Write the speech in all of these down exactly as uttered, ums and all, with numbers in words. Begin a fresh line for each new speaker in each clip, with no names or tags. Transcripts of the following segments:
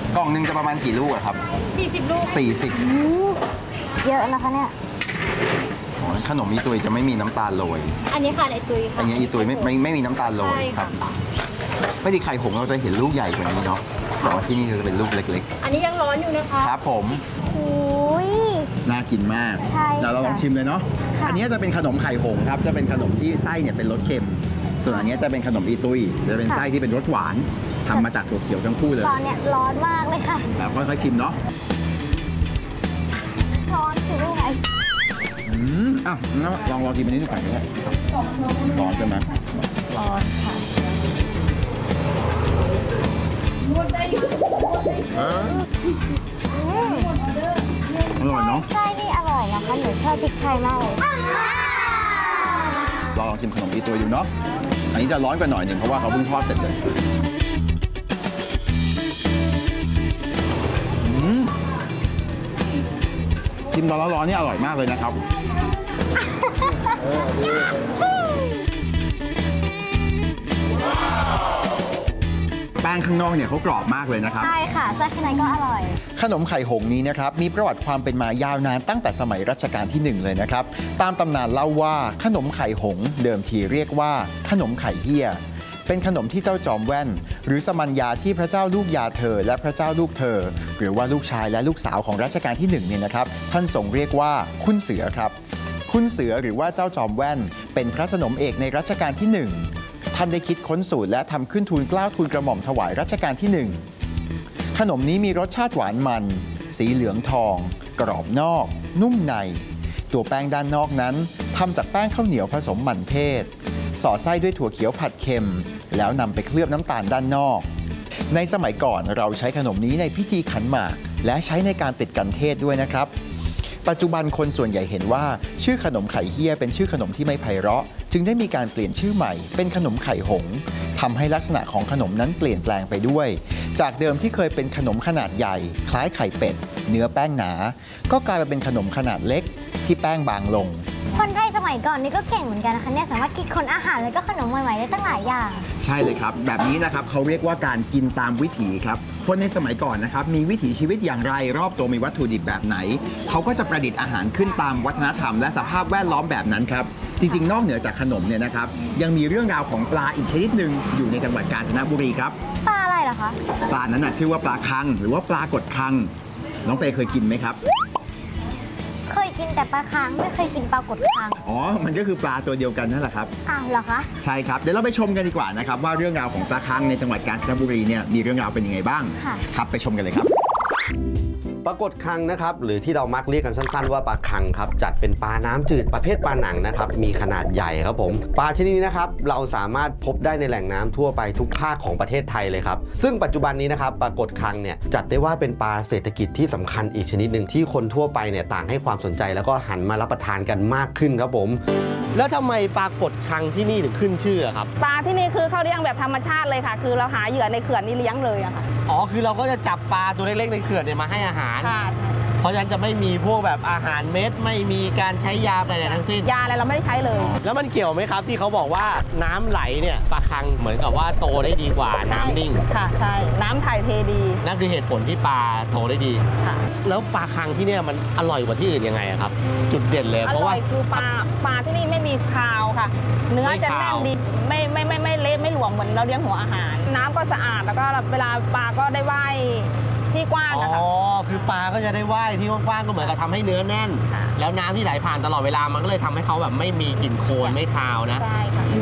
กล่องหนึ่งจะประมาณกี่ลูกอะครับ
สี่สิบลูก
สี่สิบ
เยอะนะคะเนี่ย
ขนมอีตุยจะไม่มีน้ำตาลโรย
อันนี้ค่ะไอตุยค่ะ
อันนี้อีตุยไม่ไม่ไม่มีน้ำตาลโรยครับไม่ดีไข่หงเราจะเห็นลูกใหญ่กว่านี้เนาะแต่ว่าที่นี่จะเป็นลูกเล็ก
ๆอันนี้ยังร้อนอยู่นะคะ
ครับผม
โอ้ย
น่ากินมากเดี๋ยวเราลองชิมเลยเนาะอันนี้จะเป็นขนมไข่หงครับจะเป็นขนมที่ไส้เนี่ยเป็นรสเค็มส่วนอันนี้จะเป็นขนมอีตุยจะเป็นไส้ที่เป็นรสหวานทำมาจากถั่วเขียวทั้งคู่เลย
ตอนเนี้ยร้อนมากเลยค่ะ
แบบค่อยๆชิมเนาะ
ร้อนคืออะไร
อืมอ่ะลองลองกินอันนี้ดูก่อนนะครับร้อนใช่ไหม
ร้อนค่ะ
อร่อยเนาะ
ไส้นี่อร่อยนะคะหนูชอบพริกไทยมากเลย
ลองชิมขนมอีตุยดูเนาะอันนี้จะร้อนกว่าหน่อยหนึ่งเพราะว่าเขาเพิ่งทอดเสร็จเลยชิมตอนร้อนๆนี่อร่อยมากเลยนะครับแป้งข้างนอกเนี่ยเขากรอบมากเลยนะครับ
ใช่ค่ะไส้ข้างในก็อร่อย
ขนมไข่หงนี้นะครับมีประวัติความเป็นมายาวนานตั้งแต่สมัยรัชกาลที่หนึ่งเลยนะครับตามตำนานเล่าว่าขนมไข่หงเดิมทีเรียกว่าขนมไข่เฮี้ยเป็นขนมที่เจ้าจอมแว่นหรือสมัญญาที่พระเจ้าลูกยาเธอและพระเจ้าลูกเธอหรือว่าลูกชายและลูกสาวของรัชกาลที่หนึ่งเนี่ยนะครับท่านทรงเรียกว่าคุณเสือครับคุณเสือหรือว่าเจ้าจอมแว่นเป็นพระสนมเอกในรัชกาลที่หนึ่งท่านได้คิดค้นสูตรและทำขึ้นทูลเกล้าทูลกระหม่อมถวายรัชกาลที่หนึ่งขนมนี้มีรสชาติหวานมันสีเหลืองทองกรอบนอกนุ่มในตัวแป้งด้านนอกนั้นทำจากแป้งข้าวเหนียวผสมหมั่นเทศสอดไส้ด้วยถั่วเขียวผัดเค็มแล้วนำไปเคลือบน้ำตาลด้านนอกในสมัยก่อนเราใช้ขนมนี้ในพิธีขันหมากและใช้ในการติดกันเทศด้วยนะครับปัจจุบันคนส่วนใหญ่เห็นว่าชื่อขนมไข่เฮี้ยเป็นชื่อขนมที่ไม่ไพเราะจึงได้มีการเปลี่ยนชื่อใหม่เป็นขนมไข่หงทำให้ลักษณะของขนมนั้นเปลี่ยนแปลงไปด้วยจากเดิมที่เคยเป็นขนมขนาดใหญ่คล้ายไข่เป็ดเนื้อแป้งหนาก็กลายมาเป็นขนมขนาดเล็กที่แป้งบางลง
คนไทยสมัยก่อนนี่ก็เก่งเหมือนกันนะคะเนี่ยสามารถคิดค้นอาหารแล้วก็ขนมใหม่ๆได้ตั้งหลายอย่าง
ใช่เลยครับแบบนี้นะครับเขาเรียกว่าการกินตามวิถีครับคนในสมัยก่อนนะครับมีวิถีชีวิตอย่างไรรอบตัวมีวัตถุดิบแบบไหนเขาก็จะประดิษฐ์อาหารขึ้นตามวัฒนธรรมและสภาพแวดล้อมแบบนั้นครับจริงๆนอกเหนือจากขนมเนี่ยนะครับยังมีเรื่องราวของปลาอีกชนิดหนึ่งอยู่ในจังหวัดกาญจนบุรีครับ
ปลาอะไรเหรอคะ
ปลานั้นน่ะชื่อว่าปลาคังหรือว่าปลากดคังน้องเฟย์เคยกินไหมครับ
เคยกินแต่ปลาคังไม่เคยกินปลากดคัง
อ๋อมันก็คือปลาตัวเดียวกันนั่นแหละครับ
อ้าวเหรอคะ
ใช่ครับเดี๋ยวเราไปชมกันดีกว่านะครับว่าเรื่องราวของปลาคังในจังหวัดกาญจนบุรีเนี่ยมีเรื่องราวเป็นยังไงบ้างครับไปชมกันเลยครับ
ปลากดคังนะครับหรือที่เรามักเรียกกันสั้นๆว่าปลาคังครับจัดเป็นปลาน้ำจืดประเภทปลาหนังนะครับมีขนาดใหญ่ครับผมปลาชนิดนี้นะครับเราสามารถพบได้ในแหล่งน้ำทั่วไปทุกภาคของประเทศไทยเลยครับซึ่งปัจจุบันนี้นะครับปลากดคังเนี่ยจัดได้ว่าเป็นปลาเศรษฐกิจที่สำคัญอีกชนิดหนึ่งที่คนทั่วไปเนี่ยต่างให้ความสนใจแล้วก็หันมารับประทานกันมากขึ้นครับผมแล้วทำไมปลากดคังที่นี่ถึงขึ้นชื่อครับ
ปลาที่นี่คือเขาเลี้ยงแบบธรรมชาติเลยค่ะคือเราหาเหยื่อในเขื่อนนี่เลี้ยงเลยอะค่ะ
อ๋อคือเราก็จะจับปลาตัวเล็กๆในเขื่อนเนี่ยมาให้อาหารเพราะฉะนั้นจะไม่มีพวกแบบอาหารเม็ดไม่มีการใช้ยาอะไรทั้งสิ้น
ยาอะไรเราไม่ได้ใช้เลย
แล้วมันเกี่ยวไหมครับที่เขาบอกว่าน้ำไหลเนี่ยปลาคังเหมือนกับว่าโตได้ดีกว่าน้ำนิ่ง
ค่ะใช่น้ำถ่ายเทดี
นั่นคือเหตุผลที่ปลาโตได้ดี
ค่ะ
แล้วปลาคังที่เนี่ยมันอร่อยกว่าที่อื่นยังไงครับจุดเด่นเลยเพราะว่า
คือปลาปลาที่นี่ไม่มีคาวค่ะเนื้อจะแน่นดีไม่ไม่ไม่ไม่เละไม่หลวมเหมือนเราเลี้ยงหัวอาหารน้ำก็สะอาดแล้วก็เวลาปลาก็ได้ว่ายที่กว้างอะค่ะ
อ๋อคือปลาก็จะได้ว่ายที่กว้างๆก็เหมือนกับทำให้เนื้อแน่นแล้วน้ำที่ไหลผ่านตลอดเวลามันก็เลยทำให้เขาแบบไม่มีกลิ่นโคลนไม่คาวนะ
ใช่ค่ะ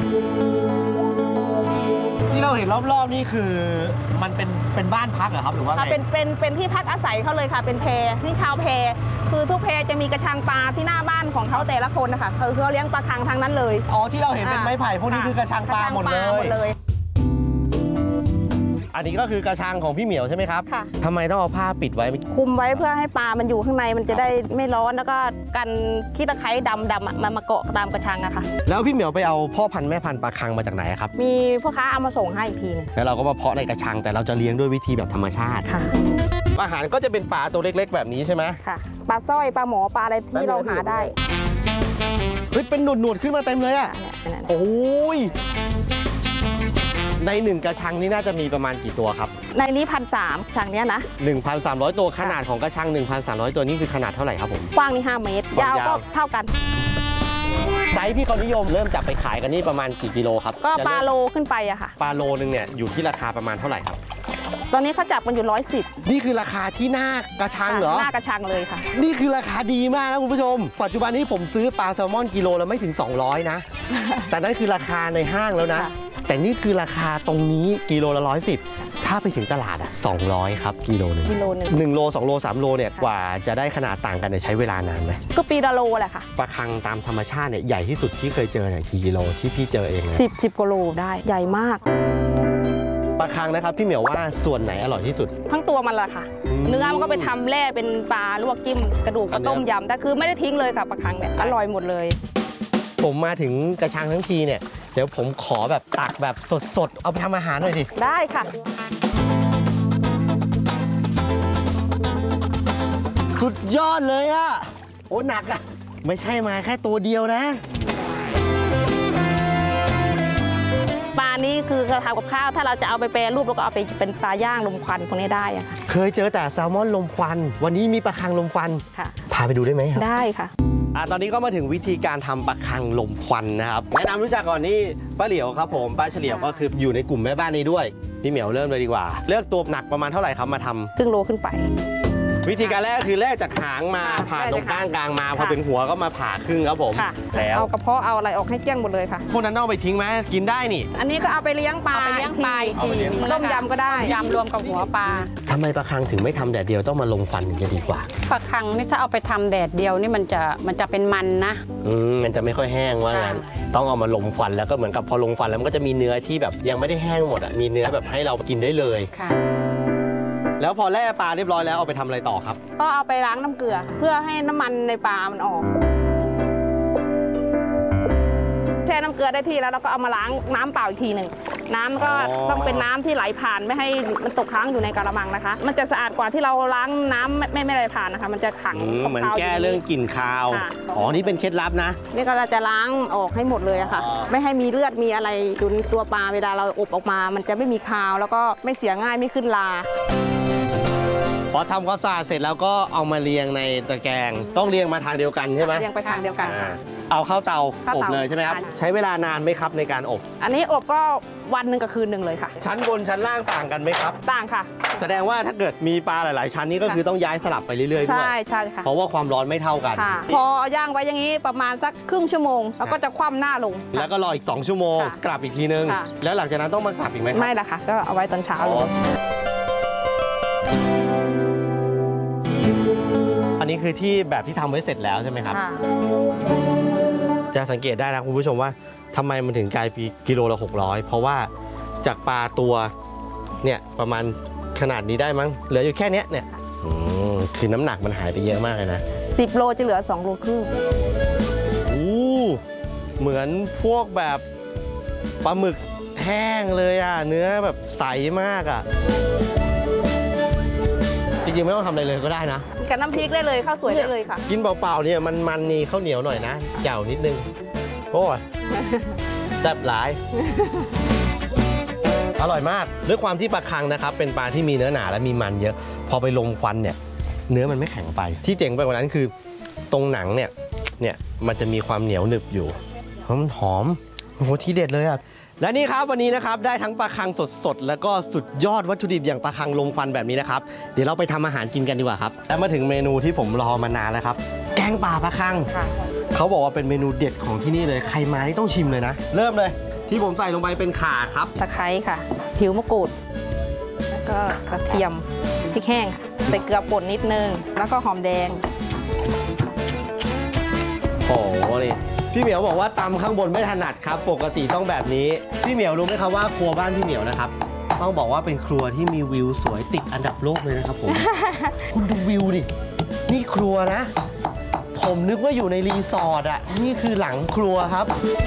ที่เราเห็นรอบๆนี่คือมันเป็นเป็นบ้านพักเหรอครับหรือว่าไง
เป็นเป็นเป็นที่พักอาศัยเขาเลยค่ะเป็นแพนี่ชาวแพคือทุกแพจะมีกระชังปลาที่หน้าบ้านของเขาแต่ละคนนะคะคือเขาเลี้ยงปลาคังทางนั้นเลย
อ๋อที่เราเห็นเป็นไม้ไผ่พวกนี้คือกระชังปลาหมดเลยอันนี้ก็คือกระชังของพี่เหมียวใช่ไหมครับ
ค่ะ
ทำไมต้องเอาผ้าปิดไว้
คุมไว้เพื่อให้ปลามันอยู่ข้างในมันจะได้ไม่ร้อนแล้วก็กันขี้ตะไคร้ดำดำมันมาเกาะตามกระชังอะค่ะ
แล้วพี่เหมียวไปเอาพ่อพันธุ์แม่พันธุ์ปลาคังมาจากไหนครับ
มีพ่อค้าเอามาส่งให้อีกทีนึง
แล้วเราก็มาเพาะในกระชังแต่เราจะเลี้ยงด้วยวิธีแบบธรรมชาติ
ค่ะ
อาหารก็จะเป็นปลาตัวเล็กๆแบบนี้ใช่ไหม
ค่ะปลาสร้อยปลาหมอปลาอะไรที่เราหาได้
เฮ้ยเป็นหนวดๆขึ้นมาเต็มเลยอะโอ้ยในหนึ่งกระชังนี่น่าจะมีประมาณกี่ตัวครับ
ในนี้พันสามทางเนี้ยนะ
หนึ่งพันสามร้อย ตัวขนาดของกระชัง หนึ่งพันสามร้อย ตัวนี้คือขนาดเท่าไหร่ครับผม
กว้างนี่ห้าเมตร
ความ
ยาวย
าว
ก็เท่ากัน
ไซส์ที่เขานิยมเริ่มจับไปขายกันนี่ประมาณกี่กิโลครับ
ก็
จะ
ปลา
เริ่ม
โลขึ้นไปอะค่ะ
ปลาโลนึงเนี่ยอยู่ที่ราคาประมาณเท่าไหร่ครับ
ตอนนี้เขาจับกันอยู่ร้อยสิบ
นี่คือราคาที่หน้ากระชังเหรอ
หน้ากระชังเลยค่ะ
นี่คือราคาดีมากนะคุณผู้ชม ปัจจุบันนี้ผมซื้อปลาแซลมอนกิโลละไม่ถึง สองร้อย นะ แต่นั่นคือราคาในห้างแล้วนะ
ค่ะ
แต่นี่คือราคาตรงนี้กิโลละร้อยสิบถ้าไปถึงตลาดอ่ะสองร้อยครับกิโลหนึง
กิโลหนึ่ง
หนึ่งโลสองโลสามโลเนี่ยกว่าจะได้ขนาดต่างกันเนี่ยใช้เวลานานไหม
ก็ปีละโลแหละค่ะ
ปลาคังตามธรรมชาติเนี่ยใหญ่ที่สุดที่เคยเจอเนี่ยกี่กิโลที่พี่เจอเองเลย
สิบ สิบกว่าโลได้ใหญ่มาก
ปลาคังนะครับพี่เหมียวว่าส่วนไหนอร่อยที่สุด
ทั้งตัวมันแหละค่ะ
อืม
เนื้อมันก็ไปทำแร่เป็นปลาลวกจิ้มกระดูกก็ต้มยำแต่คือไม่ได้ทิ้งเลยค่ะปลาคังเนี่ยอร่อยหมดเลย
ผมมาถึงกระชังทั้งทีเนี่ยเดี๋ยวผมขอแบบตักแบบสดๆเอาไปทำอาหารหน่อยดิ
ได้ค่ะ
สุดยอดเลยอะโอ้หนักอะไม่ใช่มาแค่ตัวเดียวนะ
ปลานี้คือเราทำกับข้าวถ้าเราจะเอาไปแปรรูปแล้วก็เอาไปเป็นปลาย่างลมควันพวกนี้ได้อะค่ะ
เคยเจอแต่แซลมอนลมควัน วันนี้มีปลาคังลมควัน
ค่ะ
พาไปดูได้ไหมครับ
ได้ค่ะ
อ่ะตอนนี้ก็มาถึงวิธีการทำปลาคังลมควันนะครับแนะนำรู้จักก่อนนี่ป้าเหลียวครับผมป้าเฉลียวก็คืออยู่ในกลุ่มแม่บ้านนี้ด้วยพี่เหมียวเริ่มเลยดีกว่า เลือกตัวหนักประมาณเท่าไหร่ครับมาทำ
ครึ่งโลขึ้นไป
วิธีการแรกคือแรกจากหางมา
ค่ะ
ผ่าตรงก้างกลางมา
ค่ะ
พอถึงหัวก็มาผ่าครึ่งครับผม
ค่ะ
แล้ว
เอากระเพาะเอาอะไรออกให้เกลี้ยงหมดเลยค่ะ
พวกนั้นต้องเอาไปทิ้งไหมกินได้นี่
อันนี้ก็เอาไปเลี้ยงปลา
เอาไปเลี้ยงปลาอีก
เอาไป
ที
เลี้ยง
ต้มยำก็ได้
ยำรวมกับหัวปลา
ทำไมปลาคังถึงไม่ทำแดดเดียวต้องมาลงฟันถึงจะดีกว่า
ปลาคังนี่ถ้าเอาไปทำแดดเดียวนี่มันจะมันจะเป็นมันนะ
อืมมันจะไม่ค่อยแห้งว่างั้นต้องเอามาลงฟันแล้วก็เหมือนกับพอลงฟันแล้วมันก็จะมีเนื้อที่แบบยังไม่ได้แห้งหมดอ่ะมีเนื้อแบบให้เรากินได้เลย
ค่ะ
แล้วพอแล่ปลาเรียบร้อยแล้วเอาไปทำอะไรต่อครับ
ก็เอาไปล้างน้ำเกลือ เพื่อให้น้ำมันในปลามันออกแช่น้ำเกลือได้ที่แล้วเราก็เอามาล้างน้ำเปล่าอีกทีหนึ่งน้ำก็
อ๋อ
ต้องเป็นน้ำที่ไหลผ่านไม่ให้มันตกค้างอยู่ในกระมังนะคะ มันจะสะอาดกว่าที่เราล้างน้ำไม่ไม่ไม่ไหลผ่านนะคะ มันจะขัง
อืมเหมือน
คาวๆ
แก้
ยู่
เรื่องกลิ่นคาว
ค่ะ
อ๋อนี่เป็นเคล็ดลับนะ
นี่ก็เราจะล้างออกให้หมดเลยอะค่ะ
อ๋อ
ไม่ให้มีเลือดมีอะไรอยู่ในตัวปลาเวลาเราอบออกมา มันจะไม่มีคาวแล้วก็ไม่เสียง่ายไม่ขึ้นลา
พอทำความสะอาดเสร็จแล้วก็เอามาเรียงในตะแกรงต้องเรียงมาทางเดียวกันใช่ไหม
เรียงไปทางเดียวกัน
อ่า
ค่ะ
เอาเข้าเตา
เข้า
อบ
เตา
เลยใช่ไหมครับ
ค่ะ
ใช้เวลานานไหมครับในการอบ
อันนี้อบก็วันหนึ่งกับคืนหนึ่งเลยค่ะ
ชั้นบนชั้นล่างต่างกันไหมครับ
ต่างค่ะ
แสดงว่าถ้าเกิดมีปลาหลาย ๆ ชั้นนี่ก็คือต้องย้ายสลับไปเรื่อย ๆ ด้วย
ใช่ใช่ค่ะ
เพราะว่าความร้อนไม่เท่ากัน
ค่ะ พอย่างไว้อย่างนี้ประมาณสักครึ่งชั่วโมง แล้วก็จะคว่ำหน้าลง
แล้วก็รออีก สอง ชั่วโมง
ค่ะ
กลับอีกทีนึง
ค่ะ
แล้วหลังจากนั้นต้องมากลับอีกไหมครับ
ไม่ละค่ะ ก็เอาไว้ตอนเช้า
อ๋
เล
อย อันนี้คือที่แบบที่ทำไว้เสร็จแล้วใช่ไหมครับ
ค่ะ
จะสังเกตได้นะคุณผู้ชมว่าทำไมมันถึงกลายเป็นกิโลละหกร้อยเพราะว่าจากปลาตัวเนี่ยประมาณขนาดนี้ได้มั้งเหลืออยู่แค่เนี้ยเนี่ยอืมคือน้ำหนักมันหายไปเยอะมากเลยนะ
สิบโลจะเหลือสองโลครึ่ง
อู้เหมือนพวกแบบปลาหมึกแห้งเลยอ่ะเนื้อแบบใสมากอ่ะจริงๆไม่ต้องทำอะไรเลยก็ได้นะ
กับน้ำพริกได้เลยข้าวสวยได้เลยค่ะ
กินเปล่าๆเนี่ยมันมันนี่ข้าวเหนียวหน่อยนะแจ่วนิดนึงโอ้ยแซ่บหลาย อร่อยมากด้วยความที่ปลาคังนะครับเป็นปลาที่มีเนื้อหนาและมีมันเยอะ พอไปลงควันเนี่ยเนื้อมันไม่แข็งไป ที่เจ๋งไปกว่านั้นคือตรงหนังเนี่ยเนี่ยมันจะมีความเหนียวหนึบอยู่เพราะมันหอมโอ้โหที่เด็ดเลยอ่ะและนี่ครับวันนี้นะครับได้ทั้งปลาคังสดๆแล้วก็สุดยอดวัตถุดิบอย่างปลาคังลมควันแบบนี้นะครับเดี๋ยวเราไปทำอาหารกินกันดีกว่าครับและมาถึงเมนูที่ผมรอมานานแล้วครับแกงป่าปลาคัง
ค่ะ
เขาบอกว่าเป็นเมนูเด็ดของที่นี่เลยใครมานี่ต้องชิมเลยนะ เริ่มเลยที่ผมใส่ลงไปเป็นข่าครับ
ตะไคร้ค่ะ ผิวมะกรูด แล้วก็กระเทียมพริกแห้งค่ะใส่เกลือป่นนิดนึง แล้วก็หอมแดง
โอ้โหนี่พี่เหมียวบอกว่าตำข้างบนไม่ถนัดครับ ปกติต้องแบบนี้พี่เหมียวรู้ไหมครับว่าครัวบ้านพี่เหมียวนะครับต้องบอกว่าเป็นครัวที่มีวิวสวยติดอันดับโลกเลยนะครับผม คุณดูวิวดินี่ครัวนะ ผมนึกว่าอยู่ในรีสอร์ทอ่ะนี่คือหลังครัวครับ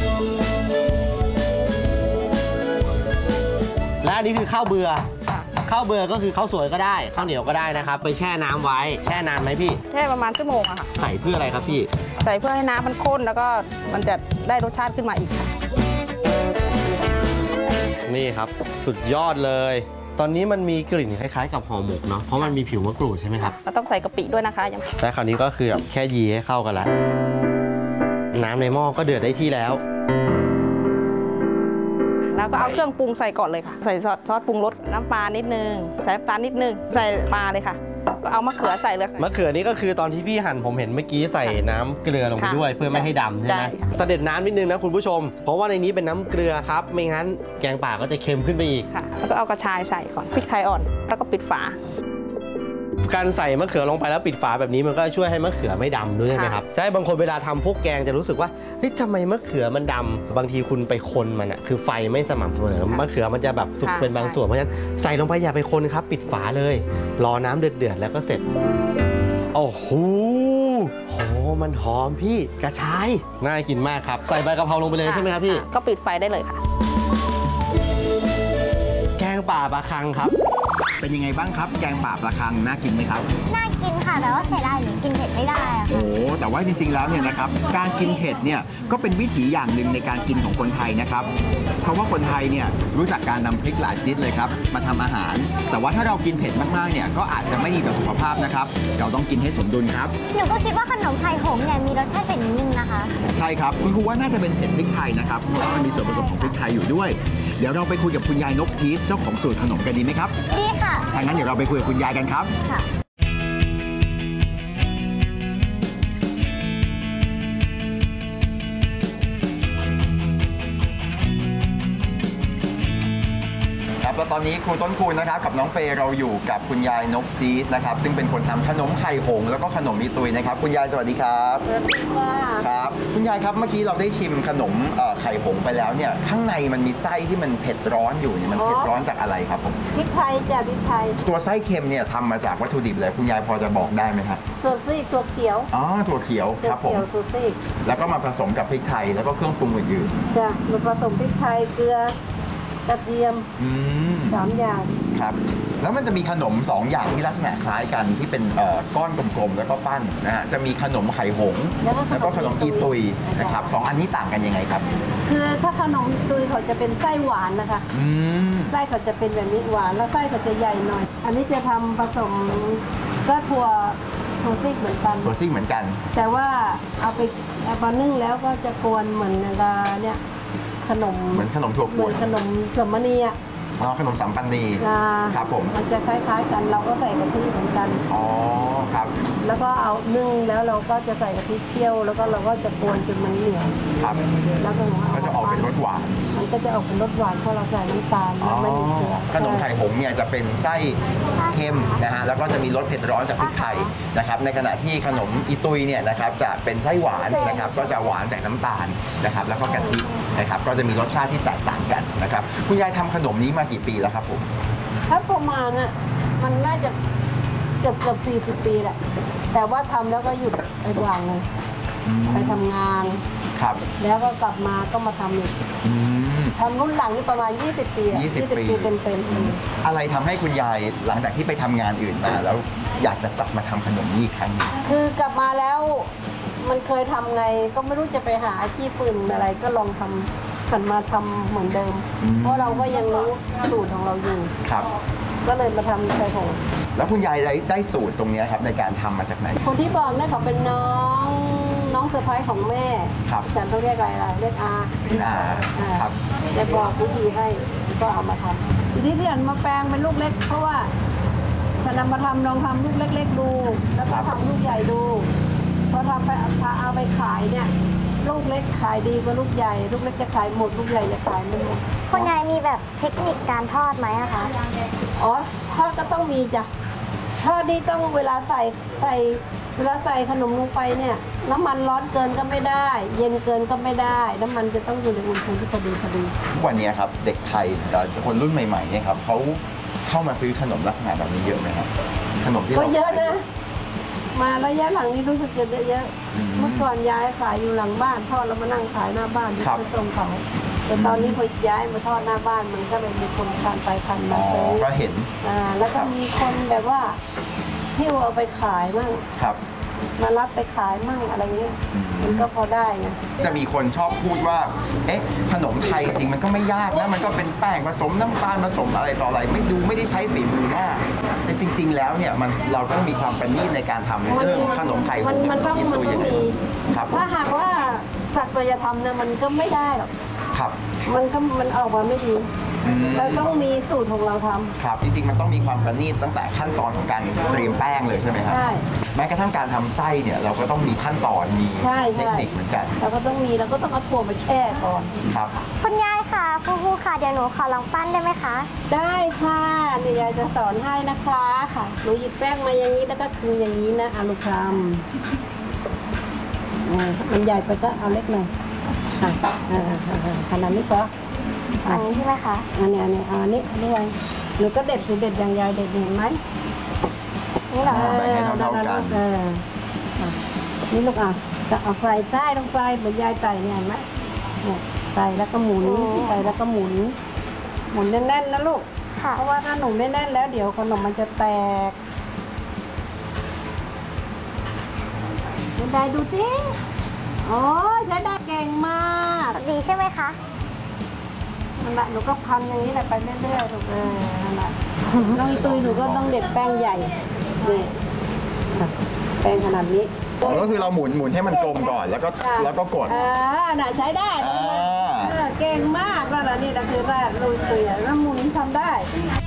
และอันนี้คือข้าวเบื่อข้าวเบื่อก็คือข้าวสวยก็ได้ข้าวเหนียวก็ได้นะครับไปแช่น้ำไว้แช่นานไหมพี่
แค่ประมาณชั่วโมงอะค่ะ
ใส่เพื่ออะไรครับพี่
ใส่เพื่อให้น้ำมันข้นแล้วก็มันจะได้รสชาติขึ้นมาอีกค่ะ
นี่ครับสุดยอดเลยตอนนี้มันมีกลิ่นคล้ายๆกับห่อหมกเนาะเพราะมันมีผิวมะกรูดใช่ไหมครับ
เราต้องใส่กะปิด้วยนะคะยัง
แต่คราวนี้ก็คือแบบแค่ยีให้เข้ากันละน้ำในหม้อก็เดือดได้ที่แล้ว
แล้วก็เอาเครื่องปรุงใส่ก่อนเลยค่ะ ใส่ซอสซอสปรุงรสน้ำปลานิดนึงใส่น้ำตาลนิดนึงใส่ปลาเลยค่ะ ก็เอามะเขือใส่เลย
มะเขือนี่ก็คือตอนที่พี่หั่นผมเห็นเมื่อกี้ใส่น้ำเกลือลงไปด้วยเพื่อไม่ให้ดำใช่ไหม
ใช่ค่ะ
เสด็จน้ำนิดนึงนะคุณผู้ชม เพราะว่าในนี้เป็นน้ำเกลือครับไม่งั้นแกงป่าก็จะเค็มขึ้นไปอีก
ค่ะ แล้วก็เอากระชายใส่ก่อนพริกไทยอ่อน แล้วก็ปิดฝา
การใส่มะเขือลงไปแล้วปิดฝาแบบนี้มันก็ช่วยให้มะเขือไม่ดำด้วยใช่ไหมครับใช่บางคนเวลาทำพวกแกงจะรู้สึกว่าเฮ้ยทำไมมะเขือมันดำบางทีคุณไปคนมันอะคือไฟไม่สม่ำเสมอมะเขือมันจะแบบสุกเป็นบางส่วนเพราะฉะนั้นใส่ลงไปอย่าไปคนครับปิดฝาเลยรอน้ำเดือดๆแล้วก็เสร็จโอ้โหโหมันหอมพี่กระชายน่ากินมากครับใส่ใบกะเพราลงไปเลยใช่ไหมครับพี่
ก็ปิดไฟได้เลยค่ะ
แกงป่าปลาคังครับ
เป็นยังไงบ้างครับ แกงป่าปลาคังน่ากินไหมครับ
น่ากินค่ะ แต่ว่าเสียดายหนูกินเผ็ดไม่ได้อะ
โอ้แต่ว่าจริงๆแล้วเนี่ยนะครับการกินเผ็ดเนี่ยก็เป็นวิถีอย่างหนึ่งในการกินของคนไทยนะครับเพราะว่าคนไทยเนี่ยรู้จักการนำพริกหลายชนิดเลยครับมาทำอาหาร แต่ว่าถ้าเรากินเผ็ดมากๆเนี่ยก็อาจจะไม่ดีต่อสุขภาพนะครับเราต้องกินให้สมดุลครับ
หนูก็คิดว่าขนมไข่หงส์เนี่ยมีรสชาติเผ็ดนิดนึงนะคะ
ใช่ครับคุณครูว่าน่าจะเป็นเผ็ดพริกไทยนะครับเพราะว่ามันมีส่วนผสมของพริกไทยอยู่ด้วย เดี๋ยวเราไปคุยกับคุณยายนกทีสเจ้าของสูตรขนมกันดีไหมครับ
ดีค่ะ
ถ้างั้นเดี๋ยวเราไปคุยกับคุณยายกันครับ
ค่ะ
ครับแล้วตอนนี้ครูต้นคูณนะครับกับน้องเฟย์เราอยู่กับคุณยายนกจี๊ดนะครับซึ่งเป็นคนทำขนมไข่หงส์แล้วก็ขนมอีตุยนะครับคุณยายสวัสดีครับสวัสดีค่ะครับคุณยายครับเมื่อกี้เราได้ชิมขนมเอ่อไข่หงส์ไปแล้วเนี่ยข้างในมันมีไส้ที่มันเผ็ดร้อนอยู่เนี่ยมันเผ็ดร้อนจากอะไรครับผม
พริกไทยจ้ะพริกไทย
ตัวไส้เค็มเนี่ยทำมาจากวัตถุดิบอะไรคุณยายพอจะบอกได้ไหมครับ
ตัวซีกตัวเขียว
อ๋อถั่วเขียว
ตัว
ครับผม
เขียวตัวซีก
แล้วก็มาผสมกับพริกไทยแล้วก็เครื่องปรุงอื่น
จ้ะมันผสมพริกไทยเกลือกระเทียม
ๆอืม
สามอย่าง
ครับแล้วมันจะมีขนมสองอย่างที่ลักษณะคล้ายกันที่เป็นเอ่อก้อนกลมๆแล้วก็ปั้นนะฮะจะมีขนมไข่หงส์แล้วก็ขนมอีตุยนะครับสองอันนี้ต่างกันยังไงครับ
คือถ้าขนมตุยเขาจะเป็นไส้หวานนะคะ
อืม
ไส้เขาจะเป็นแบบนี้หวานแล้วไส้เขาจะใหญ่หน่อย อันนี้จะทำผสมก็ถั่วถั่วซีกเหมือนกัน
ตัวซิ่งเหมือนกัน
แต่ว่าเอาไปเอามานึ่งแล้วก็จะกวนเหมือนกับเนี่ยขนม
เหมือนขนมถั่วก
เหมื
ว
อน นขนมสมณีอ่ะ
อ๋อขนมสัมปันนี
อ่า
ครับผม
มันจะคล้ายๆกันเราก็ใส่กะทิเหมือนกัน
อ๋อครับ
แล้วก็เอานึ่งแล้วเราก็จะใส่กะทิเคี่ยวแล้วก็เราก็จะกวนจนมันเหนียว
ครับ
แล้วก็
ก็จะออกเป็นรสหวาน
มันก็จะออกเป็นรสหวานเพราะเราใส่น้ำตาล
อ๋อ
มันไม่มีเกลือ
ขนมไข่หงส์เนี่ยจะเป็นไส้เค็มนะฮะแล้วก็จะมีรสเผ็ดร้อนจากพริกไทยนะครับในขณะที่ขนมอีตุยเนี่ยนะครับจะเป็นไส้หวานนะครับก็จะหวานจากน้ำตาลนะครับแล้วก็กะทินะครับก็จะมีรสชาติที่แตกต่างกันนะครับคุณยายทำขนมนี้มากี่ปีแล้วครับผม
ถ้าประมาณน่ะมันน่าจะเกือบเกือบสี่สิบปีแหละแต่ว่าทำแล้วก็หยุดไปวางเลยไปทำงาน
ครับ
แล้วก็กลับมาก็มาทำอีก
อืม
ทำรุ่นหลังนี่ประมาณ ยี่สิบ ปีอะ
ยี่สิบปี
เต็มเต็มๆ
อะไรทำให้คุณยายหลังจากที่ไปทำงานอื่นมาแล้วอยากจะกลับมาทำขนมนี้อีกครั้งหนึ่ง
คือกลับมาแล้วมันเคยทำไงก็ไม่รู้จะไปหาอาชีพอื่นอะไรก็ลองทำหันมาทำเหมือนเดิม เพราะเราก็ยังรู้สูตรของเราอยู่
ครับ
ก็เลยมาทำไข่หงส์
แล้วคุณยายได้ได้สูตรตรงเนี้ยครับในการทำมาจากไหน
คนที่บอกเนี่ยเขาเป็นน้องน้องเซอร์ไพรส์ของแม่
ครับ
ฉันต้องเรียกอะไรล่ะเรียกอา
อ่าครับ
จะบอกวิธีให้ก็เอามาทำทีนี้ที่อันมาแปลงเป็นลูกเล็ก เพราะว่าฉันนำมาทำลองทำลูกเล็ก ๆ ดู แล้วก็ทำลูกใหญ่ดูพอทำไปพาเอาไปขายเนี่ยลูกเล็กขายดีกว่าลูกใหญ่ ลูกเล็กจะขายหมดลูกใหญ่จะขายไม่หมด
คุณยายมีแบบเทคนิคการทอดไหมอะคะ
อ๋อทอดก็ต้องมีจ้ะทอดนี่ต้องเวลาใส่ใส่เวลาใส่ขนมลงไปเนี่ยน้ำมันร้อนเกินก็ไม่ได้ เย็นเกินก็ไม่ได้ น้ำมันจะต้องอยู่ในอุณหภูมิที่พอดีพอดี
ทุกวันนี้ครับเด็กไทยเอ่อคนรุ่นใหม่ๆเนี่ยครับเขาเข้ามาซื้อขนมลักษณะแบบนี้เยอะไหมครับขนมที่
ก็
เรา
เยอะนะ มาระยะหลังนี้รู้สึกจะเยอะเมื่อก่อนย้ายขายอยู่หลังบ้านทอดแล้วมานั่งขายหน้าบ้านที่ตรงเขาแต่ตอนนี้พอย้ายมาทอดหน้าบ้านมันก็เลยมีคนทานไปทาน
อ๋
มา
อ
ซื้อ
ก็เห็น
อ่าแล้วก็มีคนแบบว่าหิ้วเอาไปขายบ้าง
ครับ
มารับไปขายมั่งอะไรเงี้ยมันก็พอได้ไง
จะมีคนชอบพูดว่า เอ๊ะ ขนมไทยจริงมันก็ไม่ยากนะ มันก็เป็นแป้งผสมน้ำตาลผสมอะไรต่ออะไร ไม่ดูไม่ได้ใช้ฝีมือมาก แต่จริง ๆ แล้วเนี่ยมันเราต้องมีความประณีตในการทำเรื่องขนมไข่
มันมันต้อง
ที่
มัน
ตัว
ต้อง
ยังไง
มี
ครับ
ถ้าหากว่าศักยธรรมเนี่ยมันก็ไม่ได้หรอก
ครับ
มันก็มันออกมาไม่ดี
อืม
เราต้องมีสูตรของเราทำ
ครับ จริง ๆ มันต้องมีความประณีตตั้งแต่ขั้นตอนของการเตรียมแป้งเลยใช่ไหมครับ
ใช่
แม้กระทั่งการทำไส้เนี่ยเราก็ต้องมีขั้นตอนมี
ใช่
เท
ใช่
คนิคเหมือนกัน
เราก็ต้องมีเราก็ต้องเอาถั่วมาแช่ก่อน
ครับ
คุณยายค่ะคุณครูค่ะเดี๋ยวหนูขอลองปั้นได้ไหมคะ
ได้ค่ะเดี๋ยวยายจะสอนให้นะคะค่ะหนูหยิบแป้งมาอย่างนี้แล้วก็คลึงอย่างนี้นะเอาลูกทำอ่ามันใหญ่ไปก็เอาเล็กหน่อยค่ะอ่าๆๆขนาดนี้ก็
อันนี้ใช่ไหมคะ
อันนี้อันนี้เอาอันนี้ด้วยหนูก็เด็ดหนูเด็ดอย่างยายเด็ดเห็นไหม
นี่เหรอ
อ่าแบ่งให้เท่าๆกัน
เอออ่ะนี่ลูกอ่ะจะเอาใส่ใต้ลงไปเหมือนยายใส่เนี่ยเห็นไหมเนี่ยใส่แล้วก็หมุนใส่แล้วก็หมุน หมุนแน่นๆนะลูก
ค่ะ
เพราะว่าถ้าหนูไม่แน่นแล้วเดี๋ยวขนมมันจะแตกคุณยายดูสิโอ้ยใช้ได้เก่งมาก
ดีใช่ไหมคะ
นั่นแหละหนูก็พันอย่างนี้แหละไปเรื่อยๆลูกเออนั่นแหละน้องอีตุยหนูก็ต้องเด็ดแป้งใหญ่นี่ค่ะแป้งขนาดนี้
อ๋อก็คือเราหมุนหมุนให้มันกลมก่อนแล้วก็แล้วก็กด
เออน่ะใช้ได้
อ่า
เออเก่งมากแล้วล่ะนี่นะคือว่าลุยตุยอะแล้วหมุนทำได้